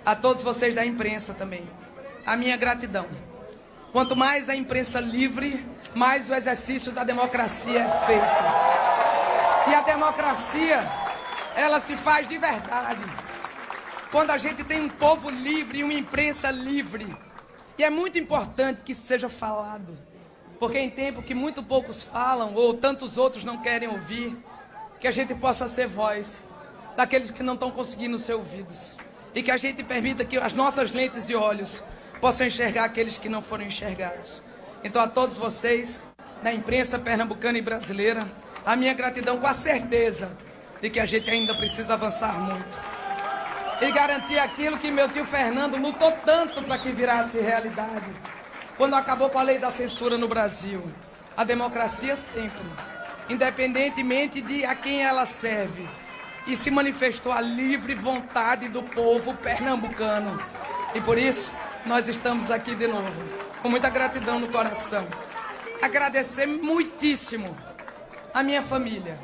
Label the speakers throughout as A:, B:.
A: a todos vocês da imprensa também, a minha gratidão. Quanto mais a imprensa livre, mais o exercício da democracia é feito. E a democracia, ela se faz de verdade quando a gente tem um povo livre e uma imprensa livre. E é muito importante que isso seja falado, porque em tempo que muito poucos falam, ou tantos outros não querem ouvir, que a gente possa ser voz daqueles que não estão conseguindo ser ouvidos. E que a gente permita que as nossas lentes e olhos possam enxergar aqueles que não foram enxergados. Então, a todos vocês, da imprensa pernambucana e brasileira, a minha gratidão, com a certeza de que a gente ainda precisa avançar muito. E garantir aquilo que meu tio Fernando lutou tanto para que virasse realidade. Quando acabou com a lei da censura no Brasil, a democracia sempre, independentemente de a quem ela serve, e se manifestou a livre vontade do povo pernambucano. E por isso, nós estamos aqui de novo, com muita gratidão no coração. Agradecer muitíssimo a minha família.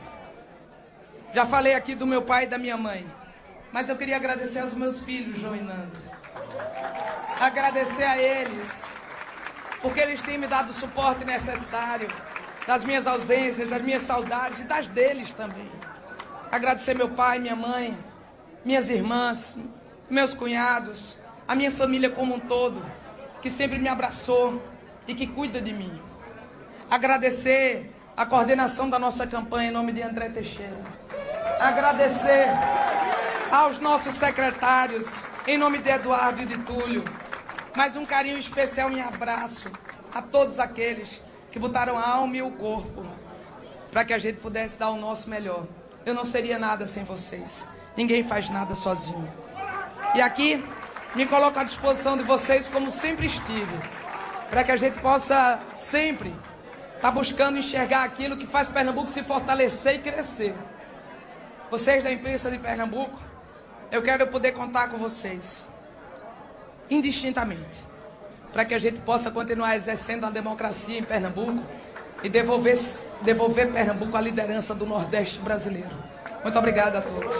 A: Já falei aqui do meu pai e da minha mãe, mas eu queria agradecer aos meus filhos, João e Nando. Agradecer a eles, porque eles têm me dado o suporte necessário das minhas ausências, das minhas saudades e das deles também. Agradecer meu pai, minha mãe, minhas irmãs, meus cunhados, a minha família como um todo, que sempre me abraçou e que cuida de mim. Agradecer a coordenação da nossa campanha em nome de André Teixeira. Agradecer aos nossos secretários, em nome de Eduardo e de Túlio. Mais um carinho especial e abraço a todos aqueles que botaram a alma e o corpo para que a gente pudesse dar o nosso melhor. Eu não seria nada sem vocês. Ninguém faz nada sozinho. E aqui, me coloco à disposição de vocês como sempre estive, para que a gente possa sempre estar buscando enxergar aquilo que faz Pernambuco se fortalecer e crescer. Vocês da imprensa de Pernambuco, eu quero poder contar com vocês, indistintamente, para que a gente possa continuar exercendo a democracia em Pernambuco e devolver Pernambuco à liderança do Nordeste brasileiro. Muito obrigado a todos.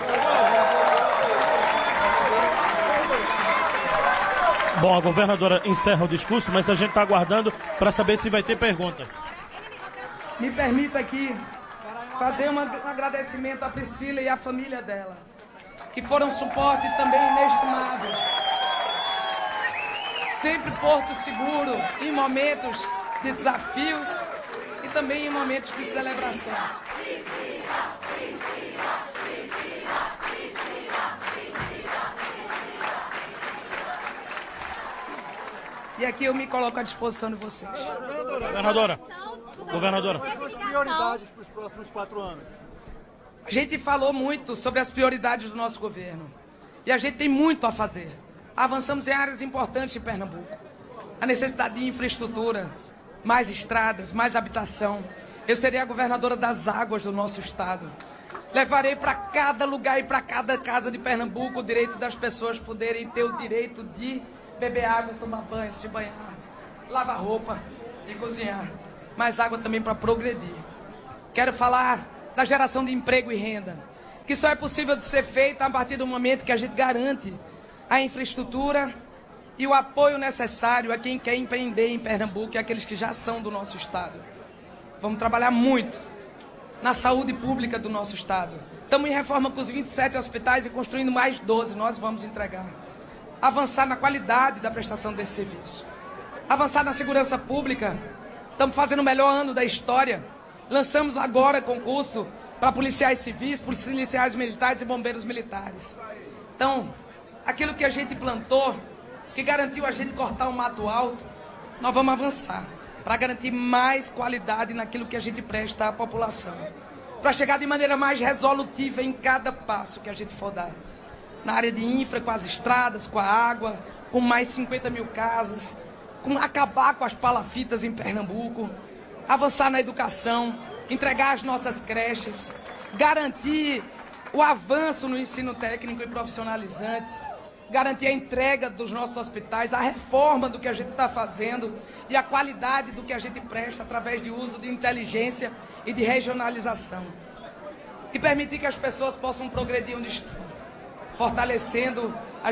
B: Bom, a governadora encerra o discurso, mas a gente está aguardando para saber se vai ter pergunta.
A: Me permita aqui fazer um agradecimento à Priscila e à família dela, que foram suporte também inestimável. Sempre porto seguro em momentos de desafios e também em momentos de celebração. E aqui eu me coloco à disposição de vocês.
B: Governadora.
C: Quais as prioridades para os próximos 4 anos?
A: A gente falou muito sobre as prioridades do nosso governo. E a gente tem muito a fazer. Avançamos em áreas importantes de Pernambuco. A necessidade de infraestrutura, mais estradas, mais habitação. Eu serei a governadora das águas do nosso estado. Levarei para cada lugar e para cada casa de Pernambuco o direito das pessoas poderem ter o direito de beber água, tomar banho, se banhar, lavar roupa e cozinhar. Mais água também para progredir. Quero falar da geração de emprego e renda, que só é possível de ser feita a partir do momento que a gente garante a infraestrutura e o apoio necessário a quem quer empreender em Pernambuco e aqueles que já são do nosso estado. Vamos trabalhar muito na saúde pública do nosso estado. Estamos em reforma com os 27 hospitais e construindo mais 12, nós vamos entregar. Avançar na qualidade da prestação desse serviço. Avançar na segurança pública. Estamos fazendo o melhor ano da história. Lançamos agora concurso para policiais civis, policiais militares e bombeiros militares. Então, aquilo que a gente plantou, que garantiu a gente cortar o mato alto, nós vamos avançar para garantir mais qualidade naquilo que a gente presta à população. Para chegar de maneira mais resolutiva em cada passo que a gente for dar. Na área de infra, com as estradas, com a água, com mais 50 mil casas, com acabar com as palafitas em Pernambuco, avançar na educação, entregar as nossas creches, garantir o avanço no ensino técnico e profissionalizante, garantir a entrega dos nossos hospitais, a reforma do que a gente está fazendo e a qualidade do que a gente presta através de uso de inteligência e de regionalização. E permitir que as pessoas possam progredir onde estão, fortalecendo